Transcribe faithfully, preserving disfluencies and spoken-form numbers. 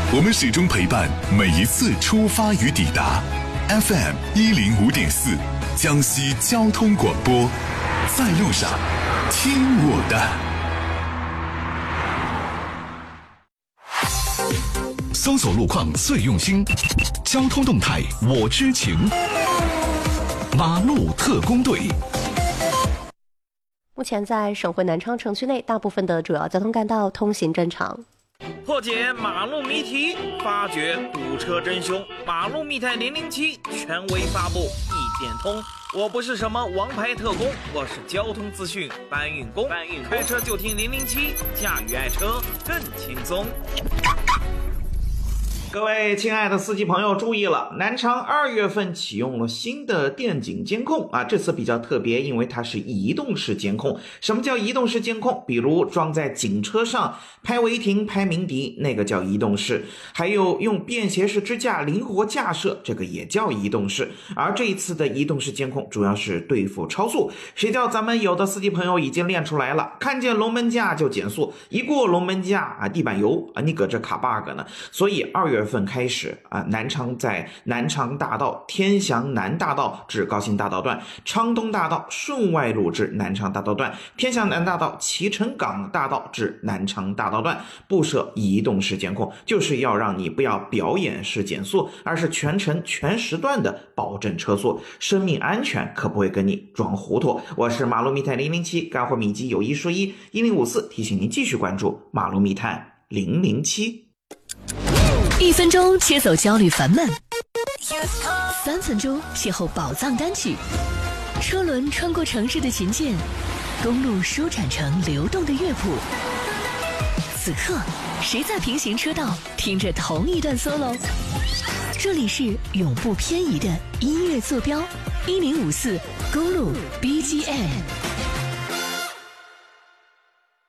我们始终陪伴每一次出发与抵达。F M 一零五点四，江西交通广播，在路上，听我的。搜索路况最用心，交通动态我知情。马路特工队。 目前在省会南昌城区内，大部分的主要交通干道通行正常。 破解马路谜题，发掘堵车真凶。马路密探零零七权威发布，一点通。我不是什么王牌特工，我是交通资讯搬运工。搬运开车就听零零七，驾驭爱车更轻松。各位亲爱的司机朋友注意了，南昌二月份启用了新的电警监控啊，这次比较特别，因为它是移动式监控。什么叫移动式监控？比如装在警车上拍违停、拍鸣笛，那个叫移动式；还有用便携式支架灵活架设，这个也叫移动式。而这一次的移动式监控主要是对付超速，谁叫咱们有的司机朋友已经练出来了，看见龙门架就减速，一过龙门架啊，地板油啊，你搁这卡 bug 呢。所以二月份开始啊，南昌在南昌大道、天祥南大道至高新大道段、昌东大道顺外路至南昌大道段、天祥南大道、脐橙港大道至南昌大道段布设移动式监控，就是要让你不要表演式减速，而是全程全时段的保证车速，生命安全可不会跟你装糊涂。我是马路密探零零七，干货秘籍有一说一，一零五四提醒您继续关注马路密探零零七。 一分钟切走焦虑烦闷，三分钟邂逅宝藏单曲，车轮穿过城市的琴键，公路舒展成流动的乐谱。此刻，谁在平行车道听着同一段 solo？ 这里是永不偏移的音乐坐标，一零五四公路 B G M。